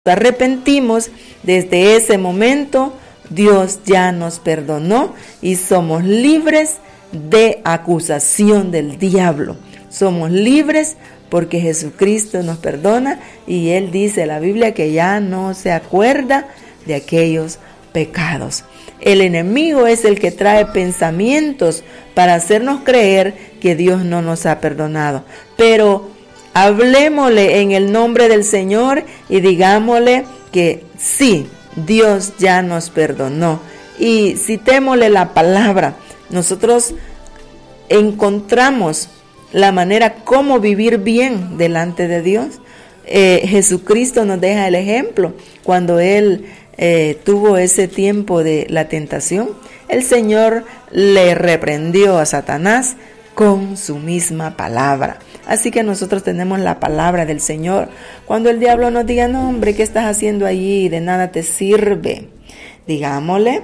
arrepentimos, desde ese momento Dios ya nos perdonó y somos libres de acusación del diablo. Somos libres porque Jesucristo nos perdona y Él dice en la Biblia que ya no se acuerda de aquellos pecados. El enemigo es el que trae pensamientos para hacernos creer que Dios no nos ha perdonado. Pero hablémosle en el nombre del Señor y digámosle que sí, Dios ya nos perdonó. Y citémosle la palabra. Nosotros encontramos la manera cómo vivir bien delante de Dios. Jesucristo nos deja el ejemplo. Cuando Él tuvo ese tiempo de la tentación, el Señor le reprendió a Satanás con su misma palabra. Así que nosotros tenemos la palabra del Señor. Cuando el diablo nos diga, no hombre, ¿qué estás haciendo allí? De nada te sirve. Digámosle,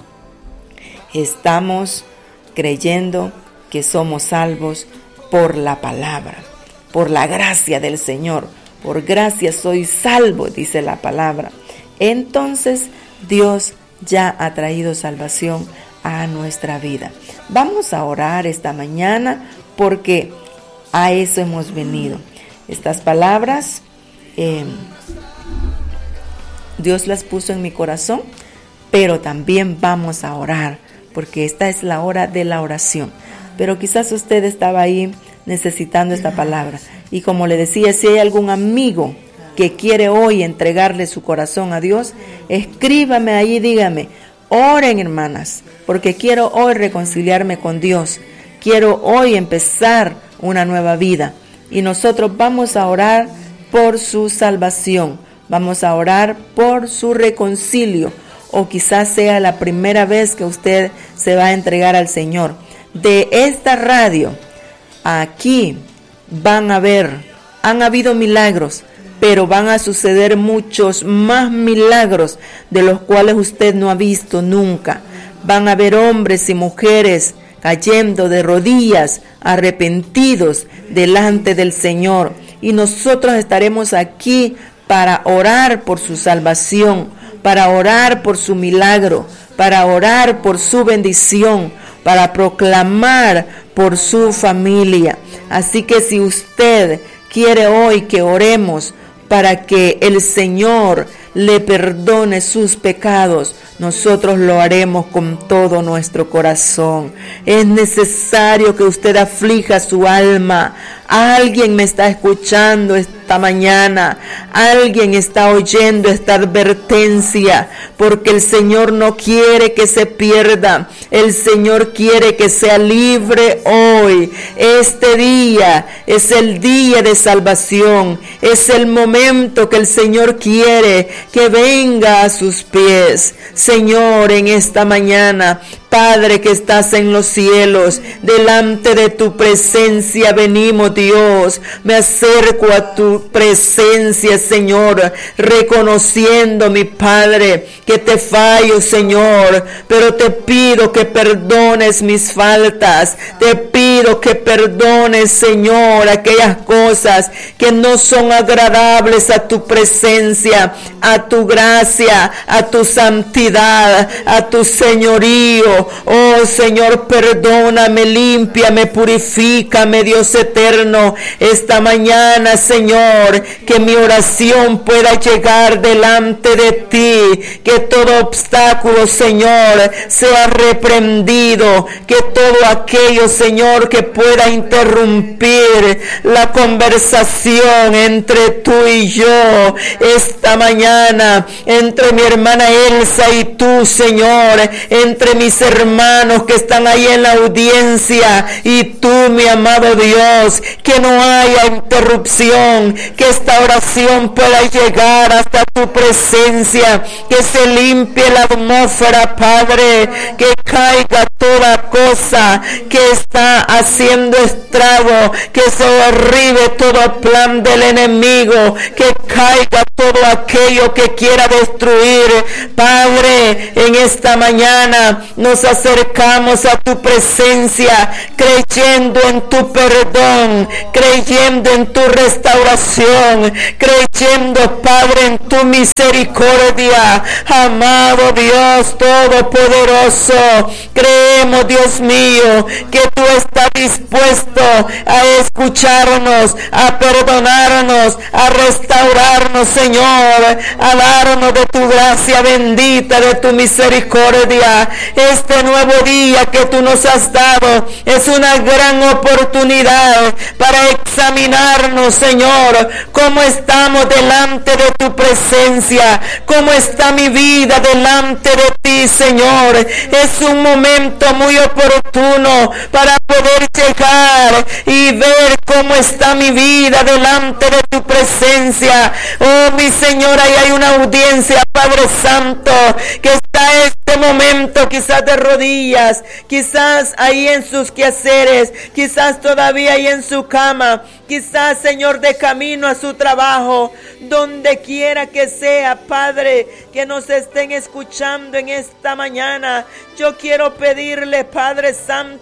estamos creyendo que somos salvos por la palabra, por la gracia del Señor. Por gracia soy salvo, dice la palabra. Entonces Dios ya ha traído salvación a nuestra vida. Vamos a orar esta mañana porque a eso hemos venido. Estas palabras Dios las puso en mi corazón, pero también vamos a orar porque esta es la hora de la oración. Pero quizás usted estaba ahí necesitando esta palabra. Y como le decía, si hay algún amigo que quiere hoy entregarle su corazón a Dios, escríbame ahí, dígame, oren hermanas, porque quiero hoy reconciliarme con Dios. Quiero hoy empezar una nueva vida. Y nosotros vamos a orar por su salvación. Vamos a orar por su reconcilio. O quizás sea la primera vez que usted se va a entregar al Señor. De esta radio, aquí han habido milagros, pero van a suceder muchos más milagros de los cuales usted no ha visto nunca. Van a haber hombres y mujeres cayendo de rodillas, arrepentidos delante del Señor. Y nosotros estaremos aquí para orar por su salvación, para orar por su milagro, para orar por su bendición, para proclamar por su familia. Así que si usted quiere hoy que oremos para que el Señor le perdone sus pecados, nosotros lo haremos con todo nuestro corazón. Es necesario que usted aflija su alma. Alguien me está escuchando esta mañana. Alguien está oyendo esta advertencia, porque el Señor no quiere que se pierda. El Señor quiere que sea libre hoy. Este día es el día de salvación. Es el momento que el Señor quiere que venga a sus pies. Señor, en esta mañana, Padre que estás en los cielos, delante de tu presencia venimos, Dios. Me acerco a tu presencia, Señor, reconociendo, mi Padre, que te fallo, Señor, pero te pido que perdones mis faltas. Te pido que perdones, Señor, aquellas cosas que no son agradables a tu presencia, a tu gracia, a tu santidad, a tu señorío. Oh Señor, perdóname, límpiame, purifícame, Dios eterno. Esta mañana, Señor, que mi oración pueda llegar delante de ti, que todo obstáculo, Señor, sea reprendido, que todo aquello, Señor, que pueda interrumpir la conversación entre tú y yo esta mañana, entre mi hermana Elsa y tú, Señor, entre mis hermanos que están ahí en la audiencia y tú, mi amado Dios, que no haya interrupción, que esta oración pueda llegar hasta tu presencia, que se limpie la atmósfera, Padre, que caiga toda cosa que está haciendo estrago, que se derribe todo plan del enemigo, que caiga todo aquello que quiera destruir. Padre, en esta mañana nos acercamos a tu presencia, creyendo en tu perdón, creyendo en tu restauración, creyendo, Padre, en tu misericordia. Amado Dios Todopoderoso, creemos, Dios mío, que tú estás dispuesto a escucharnos, a perdonarnos, a restaurarnos, Señor, a darnos de tu gracia bendita, de tu misericordia. Este nuevo día que tú nos has dado es una gran oportunidad para examinarnos, Señor, cómo estamos delante de tu presencia, cómo está mi vida delante de ti, Señor. Es un momento muy oportuno para poder llegar y ver cómo está mi vida delante de tu presencia. Oh, mi Señor, ahí hay una audiencia, Padre Santo, que está en este momento quizás de rodillas, quizás ahí en sus quehaceres, quizás todavía ahí en su cama, quizás, Señor, de camino a su trabajo, donde quiera que sea, Padre, que nos estén escuchando en esta mañana. Yo quiero pedirle, Padre Santo,